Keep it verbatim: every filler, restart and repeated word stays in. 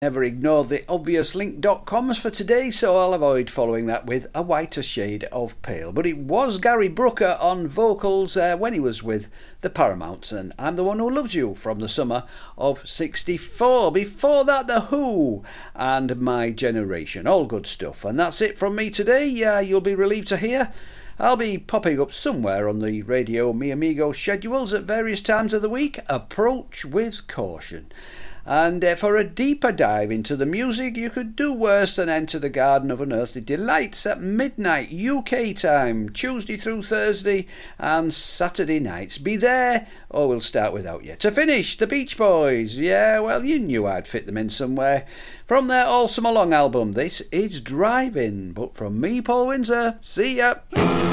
Never ignored the obvious link dot coms for today, so I'll avoid following that with A Whiter Shade of Pale. But it was Gary Brooker on vocals uh, when he was with the Paramounts, and I'm the One Who Loves You from the summer of sixty-four. Before that, The Who and My Generation. All good stuff. And that's it from me today. Uh, you'll be relieved to hear I'll be popping up somewhere on the Radio Mi Amigo schedules at various times of the week. Approach with caution. And uh, for a deeper dive into the music, you could do worse than enter the Garden of Unearthly Delights at midnight U K time, Tuesday through Thursday and Saturday nights. Be there, or we'll start without you. To finish, the Beach Boys. Yeah, well, you knew I'd fit them in somewhere. From their All Summer Long album, this is Driving. But from me, Paul Windsor, see ya.